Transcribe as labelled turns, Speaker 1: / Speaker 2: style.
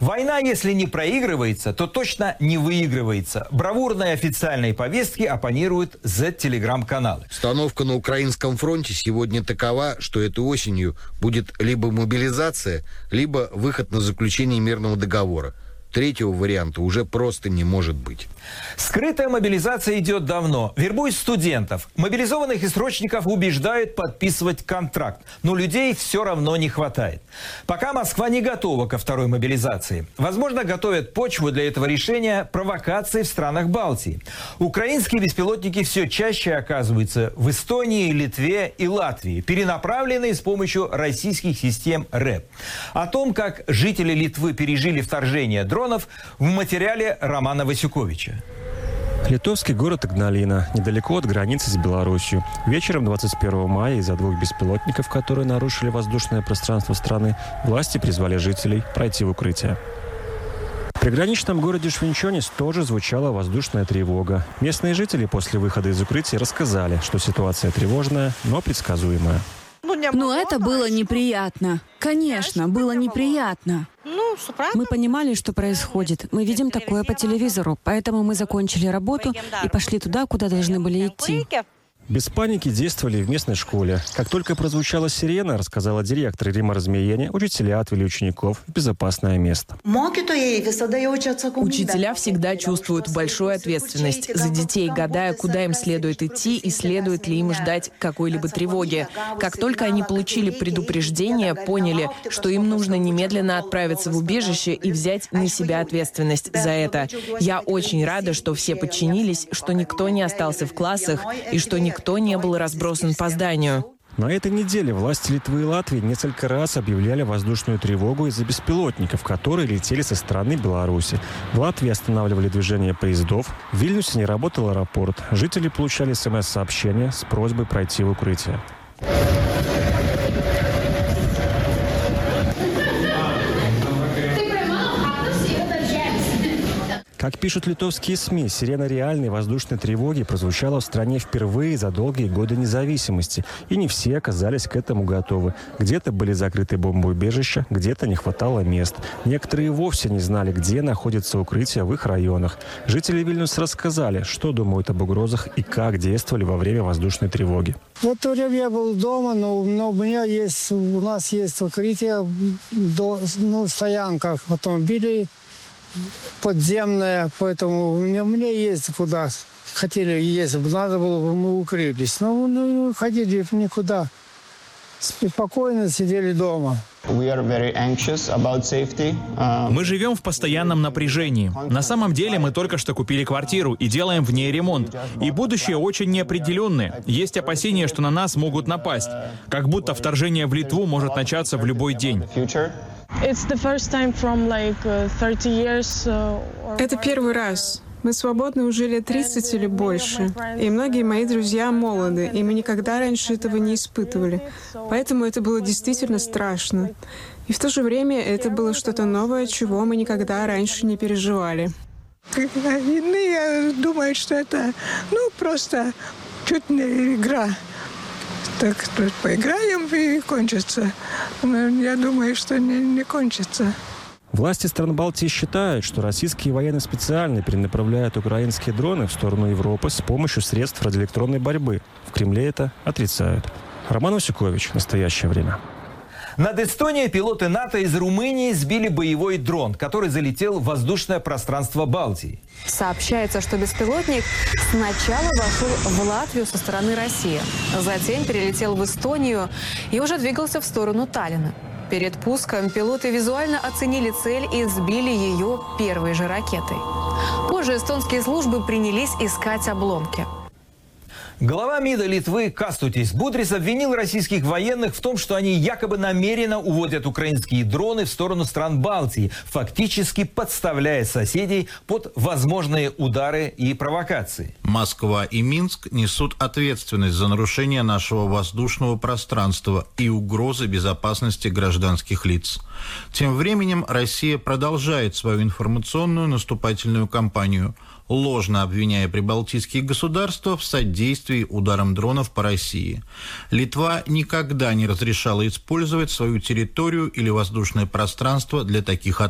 Speaker 1: Война, если не проигрывается, то точно не выигрывается. Бравурной официальной повестке оппонируют Z-телеграм-каналы.
Speaker 2: Обстановка на украинском фронте сегодня такова, что этой осенью будет либо мобилизация, либо выход на заключение мирного договора. Третьего варианта уже просто не может быть.
Speaker 1: Скрытая мобилизация идет давно. Вербуют студентов. Мобилизованных и срочников убеждают подписывать контракт. Но людей все равно не хватает. Пока Москва не готова ко второй мобилизации. Возможно, готовят почву для этого решения провокации в странах Балтии. Украинские беспилотники все чаще оказываются в Эстонии, Литве и Латвии, перенаправленные с помощью российских систем РЭП. О том, как жители Литвы пережили вторжение дронов, в материале Романа Васюковича.
Speaker 3: Литовский город Игналина, недалеко от границы с Беларусью. Вечером 21 мая из-за двух беспилотников, которые нарушили воздушное пространство страны, власти призвали жителей пройти в укрытие. В приграничном городе Швинчонис тоже звучала воздушная тревога. Местные жители после выхода из укрытия рассказали, что ситуация тревожная, но предсказуемая.
Speaker 4: Но это было неприятно. Конечно, было неприятно. Мы понимали, что происходит. Мы видим такое по телевизору. Поэтому мы закончили работу и пошли туда, куда должны были идти.
Speaker 3: Без паники действовали в местной школе. Как только прозвучала сирена, рассказала директор Рима Размеяне, учителя отвели учеников в безопасное место.
Speaker 5: Учителя всегда чувствуют большую ответственность за детей, гадая, куда им следует идти и следует ли им ждать какой-либо тревоги. Как только они получили предупреждение, поняли, что им нужно немедленно отправиться в убежище и взять на себя ответственность за это. Я очень рада, что все подчинились, что никто не остался в классах и что никто не был разбросан по зданию.
Speaker 3: На этой неделе власти Литвы и Латвии несколько раз объявляли воздушную тревогу из-за беспилотников, которые летели со стороны Беларуси. В Латвии останавливали движение поездов. В Вильнюсе не работал аэропорт. Жители получали СМС-сообщения с просьбой пройти в укрытие. Как пишут литовские СМИ, сирена реальной воздушной тревоги прозвучала в стране впервые за долгие годы независимости. И не все оказались к этому готовы. Где-то были закрыты бомбоубежища, где-то не хватало мест. Некоторые вовсе не знали, где находится укрытие в их районах. Жители Вильнюса рассказали, что думают об угрозах и как действовали во время воздушной тревоги.
Speaker 6: В это время я был дома, но у нас есть укрытие в стоянках автомобилей. Подземная, поэтому мне есть куда. Хотели, если бы надо было, мы укрылись. Но не ходили никуда. Спокойно сидели дома.
Speaker 7: Мы живем в постоянном напряжении. На самом деле мы только что купили квартиру и делаем в ней ремонт. И будущее очень неопределенное. Есть опасения, что на нас могут напасть. Как будто вторжение в Литву может начаться в любой день.
Speaker 8: Это первый раз. Мы свободны уже лет 30 или больше. И многие мои друзья молоды, и мы никогда раньше этого не испытывали. Поэтому это было действительно страшно. И в то же время это было что-то новое, чего мы никогда раньше не переживали.
Speaker 9: Я думаю, что это просто чуть не игра. Так поиграем и кончится. Но я думаю, что не кончится.
Speaker 3: Власти стран Балтии считают, что российские военные специально перенаправляют украинские дроны в сторону Европы с помощью средств радиоэлектронной борьбы. В Кремле это отрицают. Роман Васюкович. Настоящее время.
Speaker 1: Над Эстонией пилоты НАТО из Румынии сбили боевой дрон, который залетел в воздушное пространство Балтии.
Speaker 10: Сообщается, что беспилотник сначала вошел в Латвию со стороны России, затем перелетел в Эстонию и уже двигался в сторону Таллина. Перед пуском пилоты визуально оценили цель и сбили ее первой же ракетой. Позже эстонские службы принялись искать обломки.
Speaker 1: Глава МИДа Литвы Кастутис Будрис обвинил российских военных в том, что они якобы намеренно уводят украинские дроны в сторону стран Балтии, фактически подставляя соседей под возможные удары и провокации.
Speaker 11: Москва и Минск несут ответственность за нарушение нашего воздушного пространства и угрозы безопасности гражданских лиц. Тем временем Россия продолжает свою информационную наступательную кампанию, ложно обвиняя прибалтийские государства в содействии ударам дронов по России. Литва никогда не разрешала использовать свою территорию или воздушное пространство для таких атак.